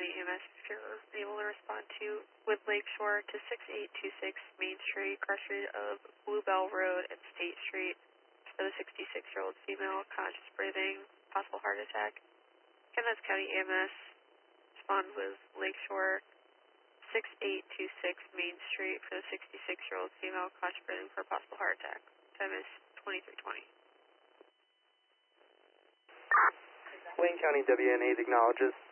County EMS, if you're able to respond to with Lakeshore to 6826 Main Street, cross street of Bluebell Road and State Street for the 66-year-old female, conscious breathing, possible heart attack. Again, that's County EMS. Respond with Lakeshore 6826 Main Street for the 66-year-old female, conscious breathing for a possible heart attack. Time is 2320. Wayne County WN8 acknowledges